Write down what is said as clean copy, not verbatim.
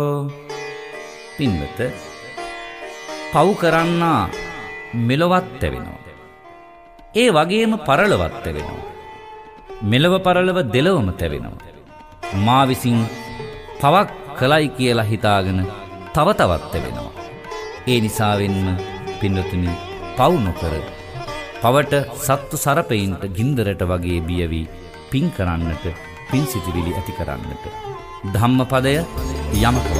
පින්වත පව් කරන්නා මෙලොවත් වෙනවා. ඒ වගේම පරලොවත් වෙනවා. මෙලව පරලව දෙලවම තැවෙනවා. මා විසින් පවක් කළයි කියලා හිතාගෙන තව තවත් වෙනවා. ඒ නිසාවෙන්ම පින්වතුනි පව් නොකර පවට සත්තු සරපයින්ට ගින්දරට වගේ බිය වී පින් කරන්නට, පින් සිතිවිලි ඇති කරන්නට. ධම්මපදය යමක